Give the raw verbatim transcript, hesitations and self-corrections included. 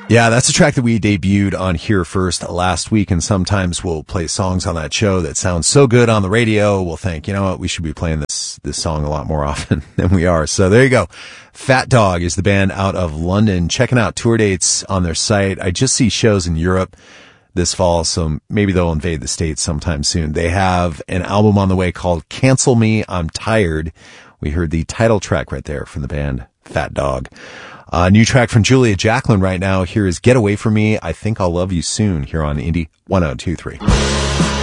Yeah, that's a track that we debuted on Here First last week, and sometimes we'll play songs on that show that sound so good on the radio, we'll think, you know what, we should be playing this this song a lot more often than we are. So there you go. Fat Dog is the band out of London. Checking out tour dates on their site. I just see shows in Europe this fall, so maybe they'll invade the States sometime soon. They have an album on the way called Cancel Me, I'm Tired. We heard the title track right there from the band Fat Dog. A uh, new track from Julia Jacklin right now. Here is Get Away From Me, I Think I'll Love You Soon, here on Indie one oh two three.